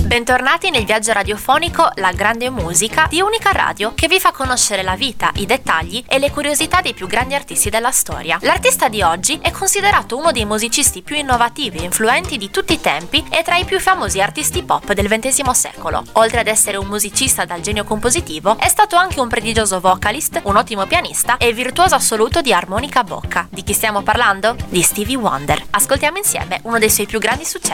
Bentornati nel viaggio radiofonico La Grande Musica di Unica Radio, che vi fa conoscere la vita, i dettagli e le curiosità dei più grandi artisti della storia. L'artista di oggi è considerato uno dei musicisti più innovativi e influenti di tutti i tempi e tra i più famosi artisti pop del XX secolo. Oltre ad essere un musicista dal genio compositivo, è stato anche un prodigioso vocalist, un ottimo pianista e virtuoso assoluto di armonica a bocca. Di chi stiamo parlando? Di Stevie Wonder. Ascoltiamo insieme uno dei suoi più grandi successi.